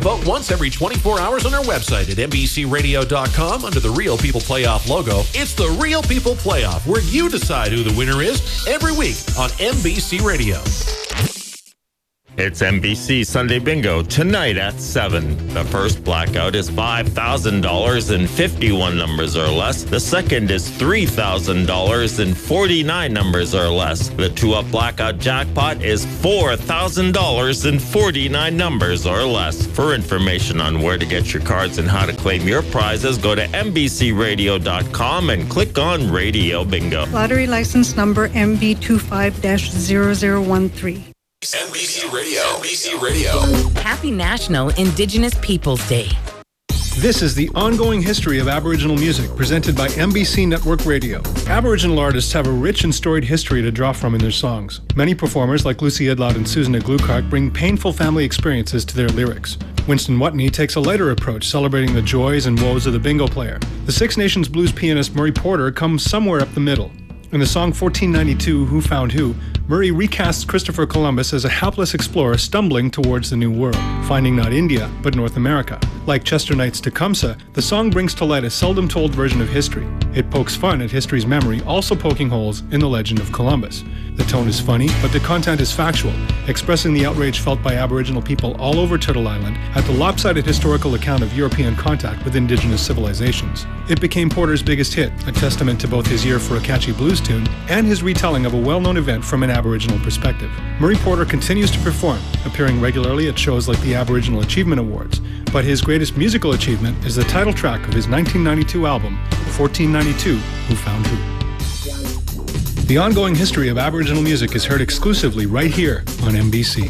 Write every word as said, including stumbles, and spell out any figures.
Vote once every twenty-four hours on our website at N B C radio dot com under the Real People Playoff logo. It's the Real People Playoff, where you decide who the winner is every week on N B C Radio. It's N B C Sunday Bingo tonight at seven. The first blackout is five thousand dollars and fifty-one numbers or less. The second is three thousand dollars and forty-nine numbers or less. The two-up blackout jackpot is four thousand dollars and forty-nine numbers or less. For information on where to get your cards and how to claim your prizes, go to N B C radio dot com and click on Radio Bingo. Lottery license number M B two five dash zero zero one three. N B C Radio. N B C Radio. Happy National Indigenous Peoples Day. This is the ongoing history of Aboriginal music presented by N B C Network Radio. Aboriginal artists have a rich and storied history to draw from in their songs. Many performers like Lucy Idlot and Susan Gluekark bring painful family experiences to their lyrics. Winston Watney takes a lighter approach, celebrating the joys and woes of the bingo player. The Six Nations blues pianist Murray Porter comes somewhere up the middle. In the song fourteen ninety-two, Who Found Who, Murray recasts Christopher Columbus as a hapless explorer stumbling towards the New World, finding not India, but North America. Like Chester Knight's Tecumseh, the song brings to light a seldom told version of history. It pokes fun at history's memory, also poking holes in the legend of Columbus. The tone is funny, but the content is factual, expressing the outrage felt by Aboriginal people all over Turtle Island at the lopsided historical account of European contact with indigenous civilizations. It became Porter's biggest hit, a testament to both his ear for a catchy blues tune and his retelling of a well-known event from an Aboriginal perspective. Murray Porter continues to perform, appearing regularly at shows like the Aboriginal Achievement Awards, but his greatest musical achievement is the title track of his nineteen ninety-two album, fourteen ninety-two, Who Found Who. The ongoing history of Aboriginal music is heard exclusively right here on N B C.